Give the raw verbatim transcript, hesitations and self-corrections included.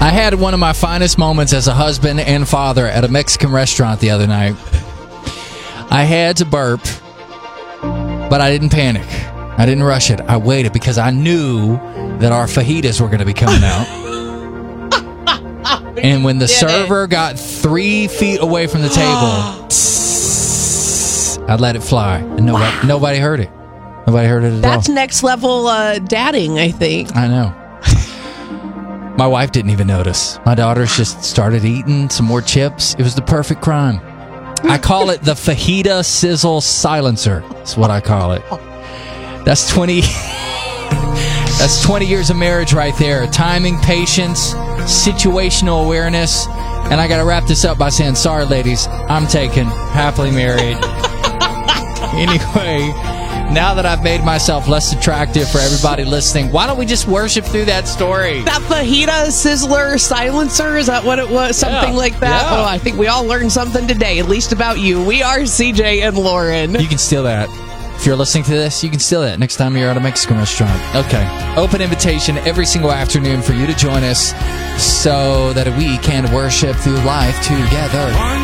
I had one of my finest moments as a husband and father at a Mexican restaurant the other night. I had to burp, but I didn't panic. I didn't rush it. I waited because I knew that our fajitas were going to be coming out. And when the server got three feet away from the table, I let it fly. And nobody, wow. nobody heard it. Nobody heard it at That's all. next level uh, dadding, I think. I know. My wife didn't even notice. My daughters just started eating some more chips. It was the perfect crime. I call it the fajita sizzle silencer. That's what I call it. That's twenty. That's twenty years of marriage right there. Timing, patience, situational awareness. And I got to wrap this up by saying, sorry, ladies, I'm taken. Happily married. Anyway, now that I've made myself less attractive for everybody listening, why don't we just worship through that story? That fajita sizzler silencer, is that what it was? Something Yeah. like that? Yeah. Oh, I think we all learned something today, at least about you. We are C J and Lauren. You can steal that. If you're listening to this, you can steal that next time you're at a Mexican restaurant. Okay. Open invitation every single afternoon for you to join us so that we can worship through life together.